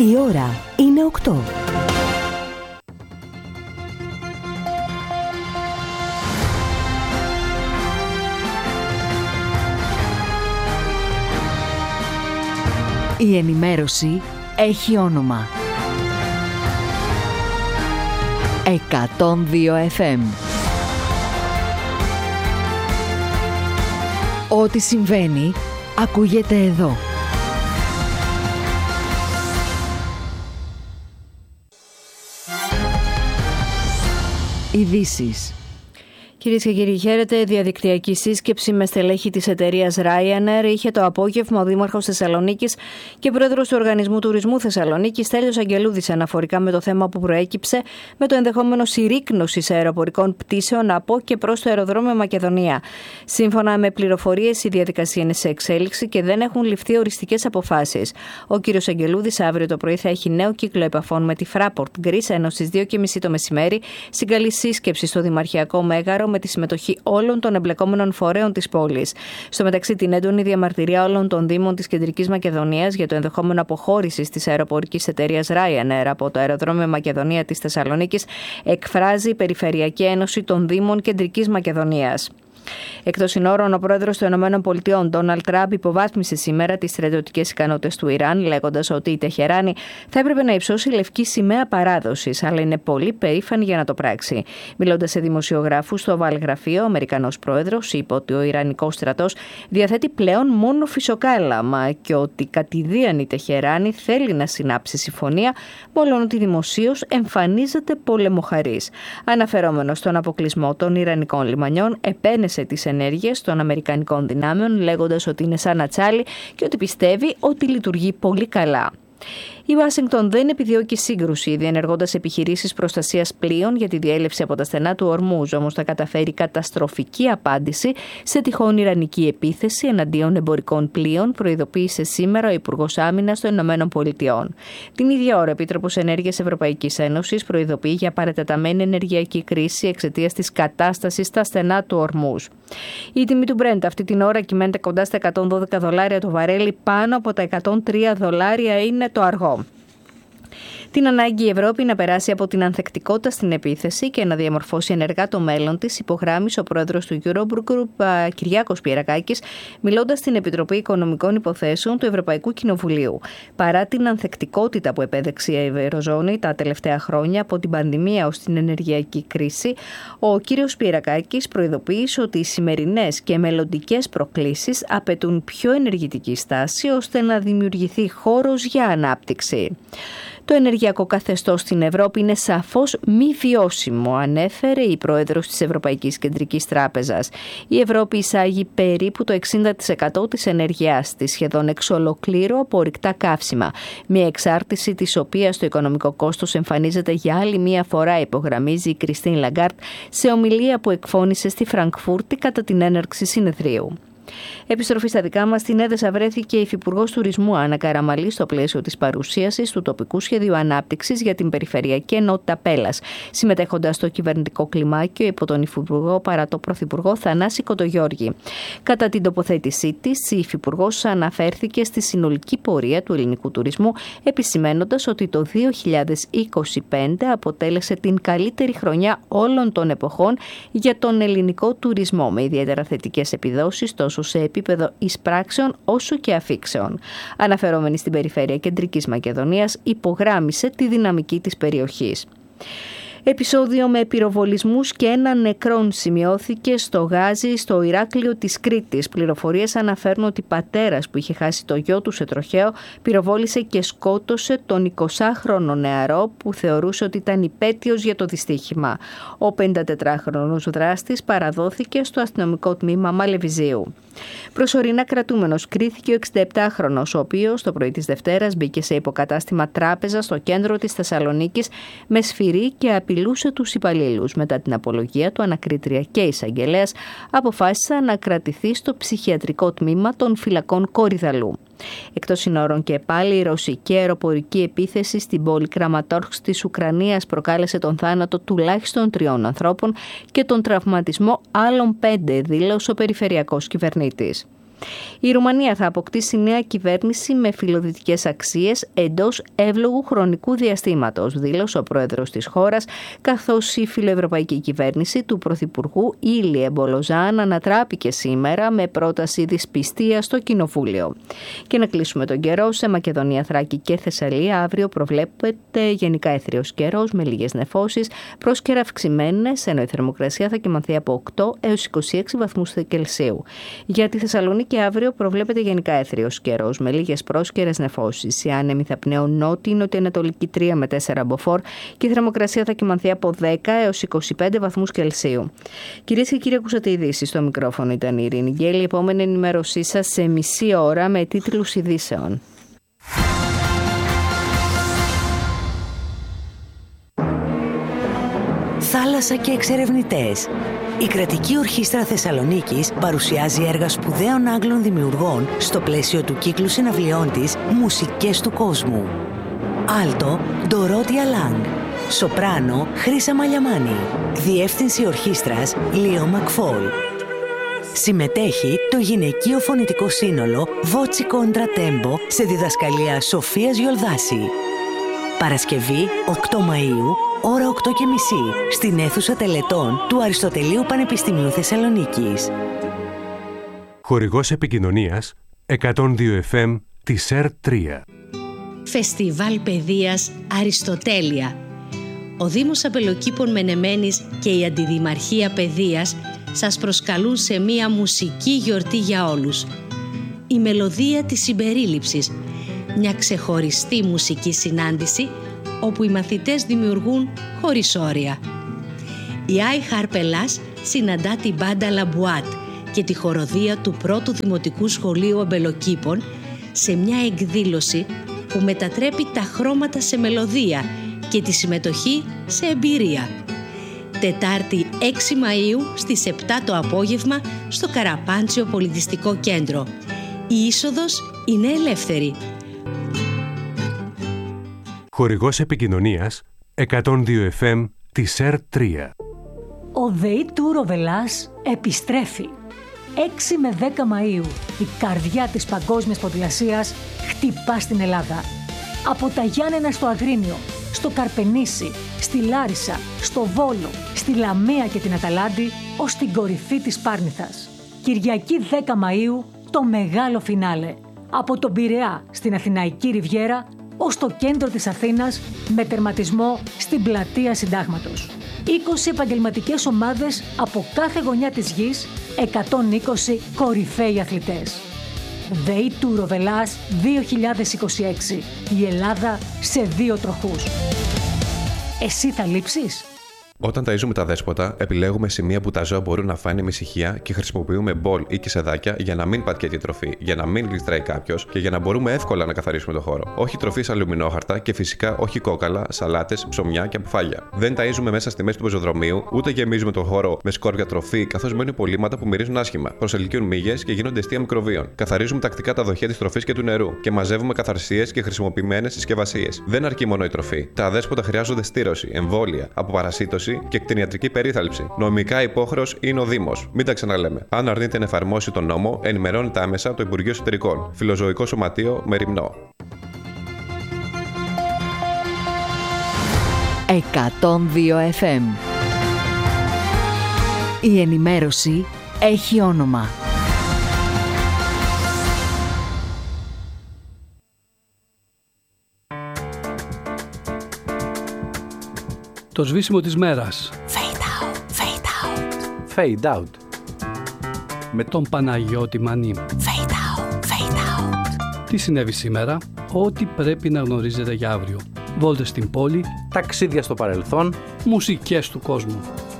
Η ώρα είναι 8. Η ενημέρωση έχει όνομα. 102 FM. Ό,τι συμβαίνει, ακούγεται εδώ. Ειδήσεις. Κυρίες και κύριοι, χαίρετε. Διαδικτυακή σύσκεψη με στελέχη της εταιρείας Ryanair είχε το απόγευμα ο Δήμαρχος Θεσσαλονίκης και πρόεδρος του Οργανισμού Τουρισμού Θεσσαλονίκης, Στέλιος Αγγελούδης, αναφορικά με το θέμα που προέκυψε με το ενδεχόμενο συρρίκνωσης αεροπορικών πτήσεων από και προς το αεροδρόμιο Μακεδονία. Σύμφωνα με πληροφορίες, η διαδικασία είναι σε εξέλιξη και δεν έχουν ληφθεί οριστικές αποφάσεις. Ο κ. Αγγελούδης αύριο το πρωί θα έχει νέο κύκλο επαφών με τη Fraport Greece, ενώ στις 2:30 το μεσημέρι συγκαλεί σύσκεψη στο Δημαρχιακό Μέγαρο με τη συμμετοχή όλων των εμπλεκόμενων φορέων της πόλης. Στο μεταξύ, την έντονη διαμαρτυρία όλων των Δήμων της Κεντρικής Μακεδονίας για το ενδεχόμενο αποχώρησης της αεροπορικής εταιρείας Ryanair από το αεροδρόμιο Μακεδονία της Θεσσαλονίκης εκφράζει η Περιφερειακή Ένωση των Δήμων Κεντρικής Μακεδονίας. Εκτός συνόρων, ο πρόεδρος των ΗΠΑ, Ντόναλντ Τραμπ, υποβάθμισε σήμερα τις στρατιωτικές ικανότητες του Ιράν, λέγοντας ότι η Τεχεράνη θα έπρεπε να υψώσει λευκή σημαία παράδοσης, αλλά είναι πολύ περήφανη για να το πράξει. Μιλώντας σε δημοσιογράφους στο Oval γραφείο, ο Αμερικανός πρόεδρος είπε ότι ο Ιρανικός στρατός διαθέτει πλέον μόνο φυσοκάλαμα και ότι κατηδίαν η Τεχεράνη θέλει να συνάψει συμφωνία, μόλον ότι δημοσίως εμφανίζεται πολεμοχαρής. Αναφερόμενος στον αποκλεισμό των Ιρανικών λιμανιών, επένεσε τις ενέργειες των Αμερικανικών δυνάμεων, λέγοντας ότι είναι σαν ατσάλι και ότι πιστεύει ότι λειτουργεί πολύ καλά. Η Ουάσιγκτον δεν επιδιώκει σύγκρουση, διενεργώντας επιχειρήσεις προστασίας πλοίων για τη διέλευση από τα στενά του Ορμούζ, όμως θα καταφέρει καταστροφική απάντηση σε τυχόν ιρανική επίθεση εναντίον εμπορικών πλοίων, προειδοποίησε σήμερα ο Υπουργός Άμυνας των ΗΠΑ. Την ίδια ώρα, ο Επίτροπος Ενέργειας Ευρωπαϊκής Ένωσης προειδοποιεί για παρατεταμένη ενεργειακή κρίση εξαιτίας της κατάστασης στα στενά του Ορμούζ. Η τιμή του Brent αυτή την ώρα κυμαίνεται κοντά στα $112 το βαρέλι, πάνω από τα $103 είναι το αργό. Την ανάγκη η Ευρώπη να περάσει από την ανθεκτικότητα στην επίθεση και να διαμορφώσει ενεργά το μέλλον της, υπογράμμισε ο πρόεδρος του Eurogroup, Κυριάκος Πιερακάκης, μιλώντας στην Επιτροπή Οικονομικών Υποθέσεων του Ευρωπαϊκού Κοινοβουλίου. Παρά την ανθεκτικότητα που επέδειξε η Ευρωζώνη τα τελευταία χρόνια, από την πανδημία ως την ενεργειακή κρίση, ο κύριος Πιερακάκης προειδοποίησε ότι οι σημερινές και μελλοντικές προκλήσεις απαιτούν πιο ενεργητική στάση ώστε να δημιουργηθεί χώρος για ανάπτυξη. Το ενεργειακό καθεστώς στην Ευρώπη είναι σαφώς μη βιώσιμο, ανέφερε η πρόεδρος της Ευρωπαϊκής Κεντρικής Τράπεζας. Η Ευρώπη εισάγει περίπου το 60% της ενέργειάς της, σχεδόν εξ ολοκλήρου από ορυκτά καύσιμα. Μια εξάρτηση της οποίας το οικονομικό κόστος εμφανίζεται για άλλη μία φορά, υπογραμμίζει η Κριστίν Λαγκάρτ σε ομιλία που εκφώνησε στη Φραγκφούρτη κατά την έναρξη συνεδρίου. Επιστροφή στα δικά μας, στην Έδεσα βρέθηκε η Υφυπουργός Τουρισμού Άννα Καραμαλή στο πλαίσιο της παρουσίασης του τοπικού σχεδίου ανάπτυξης για την Περιφερειακή Ενότητα Πέλας, συμμετέχοντας στο κυβερνητικό κλιμάκιο υπό τον Υφυπουργό παρά το Πρωθυπουργό Θανάση Κοντογιώργη. Κατά την τοποθέτησή της, η Υφυπουργός αναφέρθηκε στη συνολική πορεία του ελληνικού τουρισμού, επισημαίνοντας ότι το 2025 αποτέλεσε την καλύτερη χρονιά όλων των εποχών για τον ελληνικό τουρισμό, με ιδιαίτερα θετικές επιδόσεις τόσο σε επίπεδο εισπράξεων όσο και αφήξεων. Αναφερόμενη στην περιφέρεια Κεντρικής Μακεδονίας, υπογράμμισε τη δυναμική της περιοχής. Επεισόδιο με πυροβολισμούς και έναν νεκρόν σημειώθηκε στο Γάζι, στο Ηράκλειο της Κρήτης. Πληροφορίες αναφέρουν ότι πατέρας που είχε χάσει το γιο του σε τροχαίο πυροβόλησε και σκότωσε τον 20χρονο νεαρό που θεωρούσε ότι ήταν υπέτειος για το δυστύχημα. Ο 54χρονος δράστης παραδόθηκε στο αστυνομικό τμήμα Μαλεβιζίου. Προσωρινά κρατούμενος κρίθηκε ο 67χρονος, ο οποίος το πρωί της Δευτέρας μπήκε σε υποκατάστημα τράπεζα στο κέντρο της Θεσσαλονίκης με σφυρί και απειλούσε τους υπαλλήλους. Μετά την απολογία του, ανακρίτρια και εισαγγελέας αποφάσισαν να κρατηθεί στο ψυχιατρικό τμήμα των φυλακών Κορυδαλού. Εκτός συνόρων και πάλι, η ρωσική αεροπορική επίθεση στην πόλη Κραματόρσκ της Ουκρανίας προκάλεσε τον θάνατο τουλάχιστον 3 ανθρώπων και τον τραυματισμό άλλων 5, δήλωσε ο περιφερειακός κυβερνήτης. Η Ρουμανία θα αποκτήσει νέα κυβέρνηση με φιλοδυτικές αξίες εντός εύλογου χρονικού διαστήματος, δήλωσε ο πρόεδρος της χώρας, καθώς η φιλοευρωπαϊκή κυβέρνηση του πρωθυπουργού Ήλιε Μπολοζάν ανατράπηκε σήμερα με πρόταση δυσπιστίας στο Κοινοβούλιο. Και να κλείσουμε τον καιρό, σε Μακεδονία, Θράκη και Θεσσαλία αύριο προβλέπεται γενικά έθριος καιρός με λίγες νεφώσεις, πρόσκαιρα αυξημένες, ενώ η θερμοκρασία θα κυμανθεί από 8 έως 26 βαθμούς Κελσίου. Για τη Θεσσαλονίκη αύριο προβλέπεται γενικά έθριος καιρός με λίγες πρόσκαιρες νεφώσεις. Οι άνεμοι θα πνέουν νότιο-νοτιοανατολική 3 με 4 μποφόρ και η θερμοκρασία θα κυμανθεί από 10 έως 25 βαθμούς Κελσίου. Κυρίες και κύριοι, ακούσατε ειδήσεις. Στο μικρόφωνο ήταν η Ειρήνη Γκέλη. Η επόμενη ενημέρωσή σας σε μισή ώρα με τίτλους ειδήσεων. Θάλασσα και εξερευνητές. Η Κρατική Ορχήστρα Θεσσαλονίκης παρουσιάζει έργα σπουδαίων Άγγλων δημιουργών στο πλαίσιο του κύκλου συναυλιών της «Μουσικές του κόσμου». Άλτο, Ντορότια Λάγκ. Σοπράνο, Χρύσα Μαλιαμάνη. Διεύθυνση ορχήστρας, Λίο Μακφόλ. Συμμετέχει το γυναικείο φωνητικό σύνολο Voci Contra Tempo σε διδασκαλία Σοφίας Γιολδάση. Παρασκευή 8 Μαΐου, ώρα 8:30, στην αίθουσα τελετών του Αριστοτελείου Πανεπιστημίου Θεσσαλονίκης. Χορηγός επικοινωνίας 102 FM της ΕΡΤ3. Φεστιβάλ Παιδείας Αριστοτέλεια. Ο Δήμος Αμπελοκήπων Μενεμένης και η Αντιδημαρχία Παιδείας σας προσκαλούν σε μία μουσική γιορτή για όλους. Η μελωδία της συμπερίληψης. Μια ξεχωριστή μουσική συνάντηση όπου οι μαθητές δημιουργούν χωρίς όρια. Η Άι Χαρπελάς συναντά την μπάντα Λαμπουάτ και τη χοροδία του πρώτου Δημοτικού Σχολείου Αμπελοκήπων σε μια εκδήλωση που μετατρέπει τα χρώματα σε μελωδία και τη συμμετοχή σε εμπειρία. Τετάρτη 6 Μαΐου στις 7 το απόγευμα στο Καραπάντσιο Πολιτιστικό Κέντρο. Η είσοδος είναι ελεύθερη. Χορηγός επικοινωνίας 102 FM της ΕΡΤ3. Ο ΔΕΗ του Ροβελάς επιστρέφει. 6 με 10 Μαΐου η καρδιά της παγκόσμιας ποδηλασίας χτυπά στην Ελλάδα. Από τα Γιάννενα στο Αγρίνιο, στο Καρπενήσι, στη Λάρισα, στο Βόλο, στη Λαμία και την Αταλάντη, ως την κορυφή της Πάρνηθας. Κυριακή 10 Μαΐου το μεγάλο φινάλε. Από τον Πειραιά στην Αθηναϊκή Ριβιέρα ως το κέντρο της Αθήνας με τερματισμό στην Πλατεία Συντάγματος. 20 επαγγελματικές ομάδες από κάθε γωνιά της γης, 120 κορυφαίοι αθλητές. ΔΕΗ του Ροβελάς 2026. Η Ελλάδα σε 2 τροχούς. Εσύ θα λείψεις? Όταν ταΐζουμε τα δέσποτα, επιλέγουμε σημεία που τα ζώα μπορούν να φάνε με ησυχία και χρησιμοποιούμε μπολ ή κισεδάκια για να μην πατιέται η τροφή, για να μην γλιστράει κάποιος και για να μπορούμε εύκολα να καθαρίσουμε το χώρο. Όχι τροφή σε αλουμινόχαρτα και φυσικά όχι κόκαλα, σαλάτες, ψωμιά και αποφάγια. Δεν ταΐζουμε μέσα στη μέση του πεζοδρομίου, ούτε γεμίζουμε τον χώρο με σκόρπια τροφή, καθώς μένουν υπολείμματα που μυρίζουν άσχημα, προσελκύουν μύγες και γίνονται αιστεία μικροβίων. Καθαρίζουμε τακτικά τα δοχεία της τροφής και του νερού και μαζεύουμε καθαρσίες και χρησιμοποιημένες συσκευασίες. Δεν αρκεί μόνο η τροφή. Τα δέσποτα χρειάζονται στήρωση, εμβόλια, αποπαρασίτωση και κτηνιατρική περίθαλψη. Νομικά υπόχρεος είναι ο Δήμος. Μην τα ξαναλέμε. Αν αρνείται να εφαρμόσει τον νόμο, ενημερώνεται άμεσα το Υπουργείο Εσωτερικών. Φιλοζωικό Σωματείο Μεριμνό. 102 FM. Η ενημέρωση έχει όνομα. Το σβήσιμο της μέρας. Fade out, fade out. Fade out. Με τον Παναγιώτη Μανή. Fade out, fade out. Τι συνέβη σήμερα? Ό,τι πρέπει να γνωρίζετε για αύριο. Βόλτες στην πόλη. Ταξίδια στο παρελθόν. Μουσικές του κόσμου.